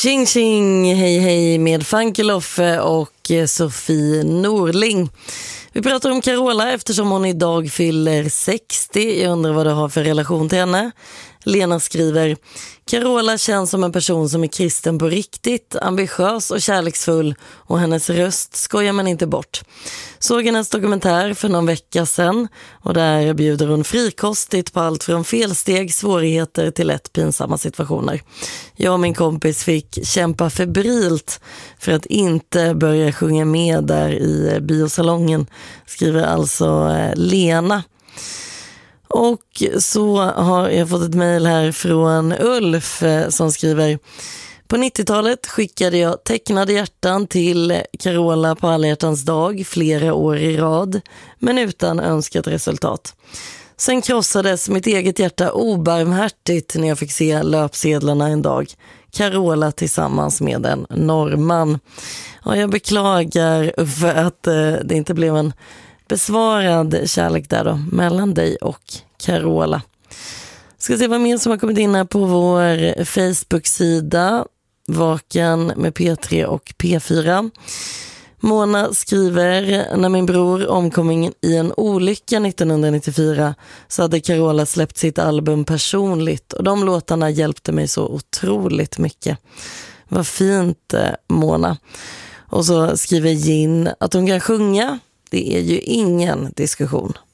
Tjing tjing, hej hej med Funky Loffe och Sofie Norling. Vi pratar om Carola eftersom hon idag fyller 60. Jag undrar vad du har för relation till henne. Lena skriver: Carola känns som en person som är kristen på riktigt, ambitiös och kärleksfull, och hennes röst skojar man inte bort. Såg hennes dokumentär för någon vecka sedan och där bjuder hon frikostigt på allt från felsteg, svårigheter till lätt pinsamma situationer. Jag och min kompis fick kämpa febrilt för att inte börja sjunga med där i biosalongen, skriver alltså Lena. Och så har jag fått ett mejl här från Ulf som skriver: på 90-talet skickade jag tecknade hjärtan till Carola på alla hjärtans dag flera år i rad, men utan önskat resultat. Sen krossades mitt eget hjärta obarmhärtigt när jag fick se löpsedlarna en dag. Carola tillsammans med en norrman. Och jag beklagar för att det inte blev en besvarad kärlek där då, mellan dig och Carola. Ska se vad mer som har kommit in här på vår Facebook-sida Vaken med P3 och P4. Mona skriver: när min bror omkom i en olycka 1994 så hade Carola släppt sitt album Personligt, och de låtarna hjälpte mig så otroligt mycket. Vad fint, Mona. Och så skriver Gin att hon kan sjunga. Det är ju ingen diskussion.